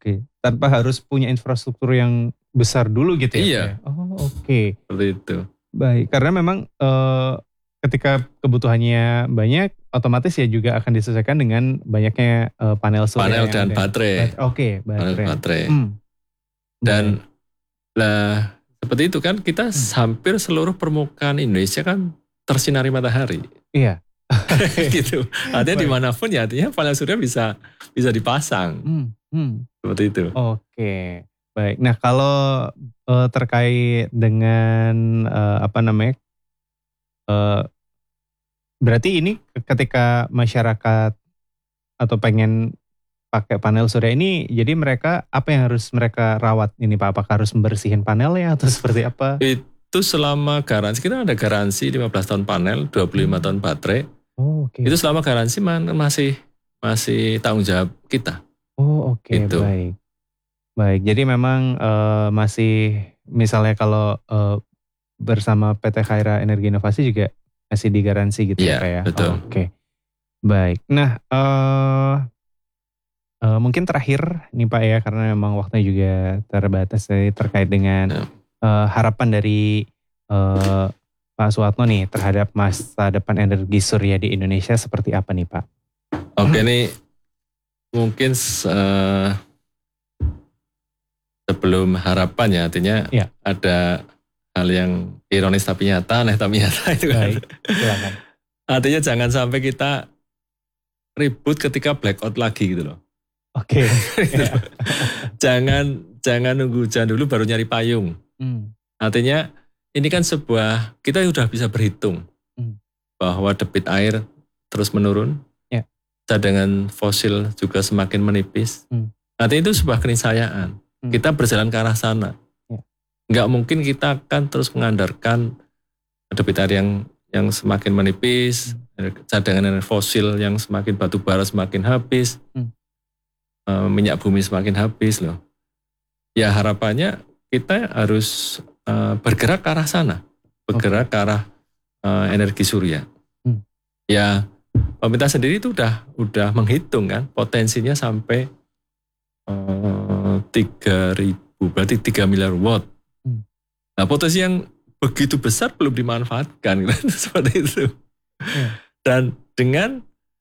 Oke. Tanpa harus punya infrastruktur yang besar dulu gitu ya? Iya. Pak, ya? Oh, oke. Seperti itu. Baik, karena memang ketika kebutuhannya banyak, otomatis ya juga akan disesuaikan dengan banyaknya panel surya Panel yang dan ada. baterai. Oke, Panel baterai. baterai. Baik. Dan lah seperti itu kan kita hampir seluruh permukaan Indonesia kan tersinari matahari. Iya. Gitu. Artinya Baik. dimanapun ya artinya panel surya bisa dipasang. Seperti itu. Oke. Baik. Nah, kalau terkait dengan berarti ini ketika masyarakat atau pengen pakai panel surya ini, jadi mereka apa yang harus mereka rawat ini Pak? Apakah harus membersihin panelnya atau seperti apa? Itu selama garansi, kita ada garansi 15 tahun panel, 25 tahun baterai. Oh, oke. Itu selama garansi masih tanggung jawab kita. Oh, oke. Gitu. Baik. Jadi memang masih misalnya kalau bersama PT Khaira Energi Inovasi juga masih digaransi gitu ya Pak ya? Betul. Oke. Baik. Nah, mungkin terakhir nih Pak ya, karena memang waktunya juga terbatas terkait dengan harapan dari Pak Suatno nih terhadap masa depan energi surya di Indonesia seperti apa nih Pak? Oke, nih mungkin sebelum harapan ya, artinya ada hal yang ironis tapi nyata, aneh tapi nyata itu kan. Baik, silakan. Artinya jangan sampai kita ribut ketika blackout lagi gitu loh. Oke. Jangan nunggu hujan dulu baru nyari payung. Artinya ini kan kita sudah bisa berhitung bahwa debit air terus menurun, cadangan fosil juga semakin menipis. Artinya itu sebuah keniscayaan. Kita berjalan ke arah sana. Nggak mungkin kita akan terus mengandalkan debit air yang semakin menipis, cadangan energi fosil yang semakin batu bara semakin habis, minyak bumi semakin habis loh. Ya harapannya kita harus bergerak ke arah sana, bergerak ke arah energi surya. Ya pemerintah sendiri itu udah menghitung kan potensinya sampai 3.000, berarti 3 miliar watt. Nah potensi yang begitu besar belum dimanfaatkan kan? Seperti itu. Dan dengan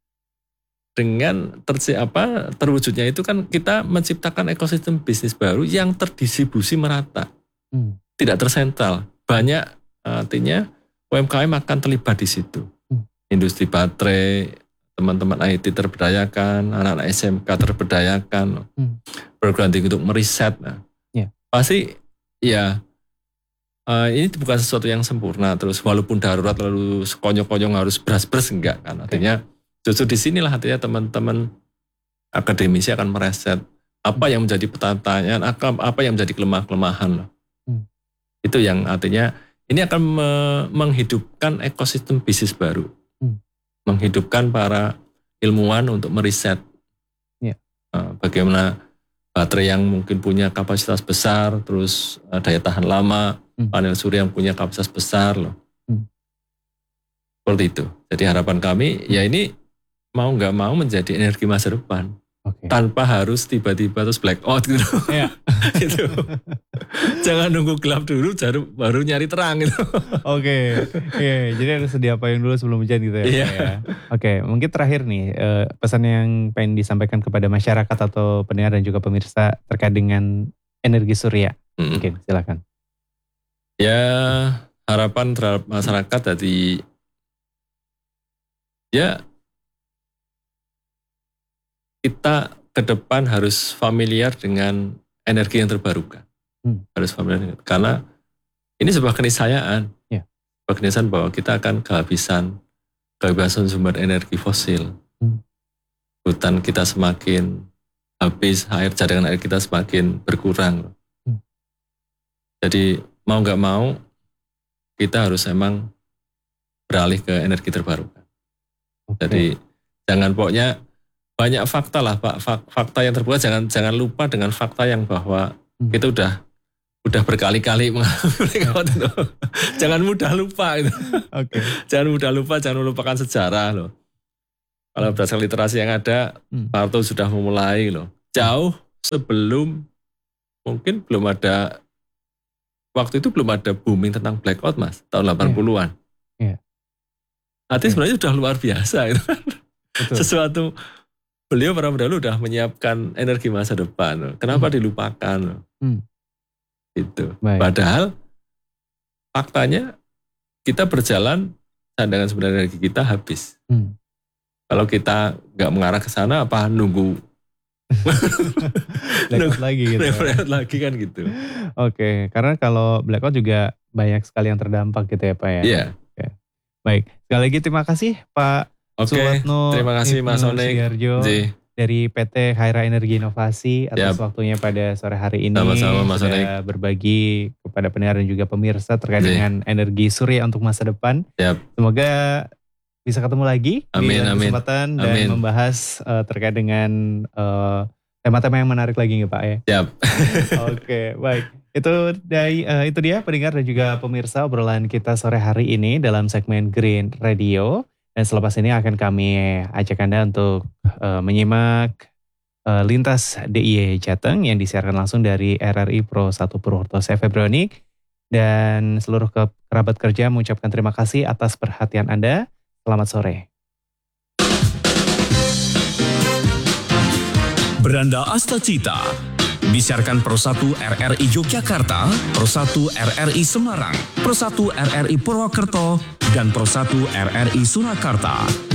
terwujudnya itu kan kita menciptakan ekosistem bisnis baru yang terdistribusi merata, tidak tersentral. Banyak artinya UMKM akan terlibat di situ. Industri baterai, teman-teman IT terberdayakan, anak-anak SMK terberdayakan, program tinggi untuk meriset. Nah, pasti ya ini bukan sesuatu yang sempurna. Terus walaupun darurat lalu sekonyong-konyong harus beras-beras enggak kan? Artinya justru di sinilah artinya teman-teman akademisi akan mereset apa yang menjadi pertanyaan, apa yang menjadi kelemahan. Itu yang artinya ini akan menghidupkan ekosistem bisnis baru. Menghidupkan para ilmuwan untuk meriset bagaimana baterai yang mungkin punya kapasitas besar, terus daya tahan lama, panel surya yang punya kapasitas besar loh. Seperti itu. Jadi harapan kami ya ini mau nggak mau menjadi energi masa depan. Tanpa harus tiba-tiba terus blackout gitu. Gitu. Jangan nunggu gelap dulu baru nyari terang gitu. Oke. Jadi harus sedia payung dulu sebelum hujan gitu ya. Oke, mungkin terakhir nih pesan yang pengen disampaikan kepada masyarakat atau pendengar dan juga pemirsa terkait dengan energi surya. Mungkin silakan. Ya harapan terhadap masyarakat tadi ya kita ke depan harus familiar dengan energi yang terbarukan. Harus familiar karena ini sebuah keniscayaan. Sebuah keniscayaan bahwa kita akan kehabisan sumber energi fosil. Hutan kita semakin habis, cadangan air kita semakin berkurang. Jadi mau nggak mau kita harus emang beralih ke energi terbarukan. Jadi jangan pokoknya banyak fakta lah Pak, fakta yang terbuka jangan lupa dengan fakta yang bahwa kita udah berkali-kali mengalami jangan mudah lupa gitu. Jangan mudah lupa, jangan melupakan sejarah loh. Kalau berdasarkan literasi yang ada, Pak Harto sudah memulai loh. Jauh sebelum mungkin belum ada, waktu itu belum ada booming tentang blackout Mas, tahun 80-an. Iya. Artinya sebenarnya sudah luar biasa itu. Betul. Sesuatu, beliau para pendahulu sudah menyiapkan energi masa depan. Kenapa dilupakan? Gitu. Baik. Padahal faktanya kita berjalan, cadangan sebenarnya energi kita habis. Kalau kita nggak mengarah ke sana, apa nunggu blackout lagi gitu. Blackout lagi kan gitu. Oke, karena kalau blackout juga banyak sekali yang terdampak gitu ya Pak ya. Iya. Oke. Baik, sekali lagi terima kasih Pak Sulatno. Terima kasih Mas Onik dari PT Khaira Energi Inovasi atas waktunya pada sore hari ini. Sama-sama Mas Onik. Sudah berbagi kepada pendengar dan juga pemirsa terkait dengan energi surya untuk masa depan. Semoga bisa ketemu lagi di kesempatan dan membahas terkait dengan tema-tema yang menarik lagi nggak Pak ya? Oke, baik. Itu dia pendengar dan juga pemirsa obrolan kita sore hari ini dalam segmen Green Radio. Dan selepas ini akan kami ajak Anda untuk menyimak lintas DIY Jateng yang disiarkan langsung dari RRI Pro 1 Purwokerto. Saya Febronik dan seluruh kerabat kerja mengucapkan terima kasih atas perhatian Anda. Selamat sore. Beranda Astacita disiarkan Pro 1 RRI Yogyakarta, Pro 1 RRI Semarang, Pro 1 RRI Purwokerto, dan Pro 1 RRI Surakarta.